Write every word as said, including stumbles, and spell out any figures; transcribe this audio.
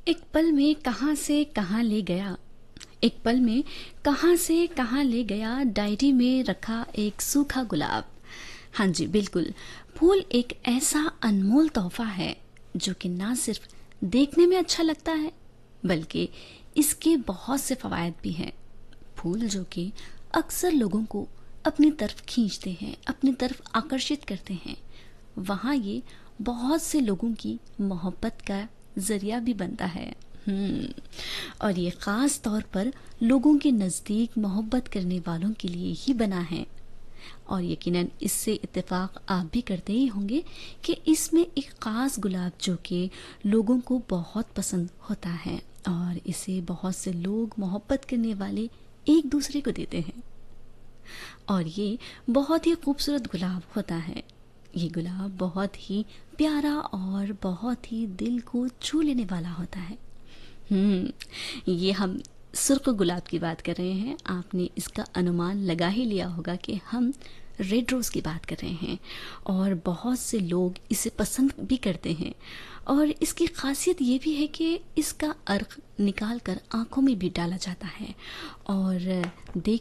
एक पल में कहाँ से कहाँ ले गया, एक पल में कहाँ से कहाँ ले गया, डायरी में रखा एक सूखा गुलाब। हाँ जी, बिल्कुल। फूल एक ऐसा अनमोल तोहफा है जो कि ना सिर्फ देखने में अच्छा लगता है बल्कि इसके बहुत से फवायद भी हैं। फूल जो कि अक्सर लोगों को अपनी तरफ खींचते हैं, अपनी तरफ आकर्षित करते हैं, वहाँ ये बहुत से लोगों की मोहब्बत का जरिया भी बनता है। हम्म और ये ख़ास तौर पर लोगों के नज़दीक मोहब्बत करने वालों के लिए ही बना है। और यकीनन इससे इत्तेफाक आप भी करते ही होंगे कि इसमें एक ख़ास गुलाब जो कि लोगों को बहुत पसंद होता है और इसे बहुत से लोग मोहब्बत करने वाले एक दूसरे को देते हैं। और ये बहुत ही खूबसूरत गुलाब होता है। ये गुलाब बहुत ही प्यारा और बहुत ही दिल को छू लेने वाला होता है। हम्म ये हम सुर्ख गुलाब की बात कर रहे हैं। आपने इसका अनुमान लगा ही लिया होगा कि हम रेड रोज़ की बात कर रहे हैं और बहुत से लोग इसे पसंद भी करते हैं। और इसकी खासियत ये भी है कि इसका अर्क निकाल कर आँखों में भी डाला जाता है और देख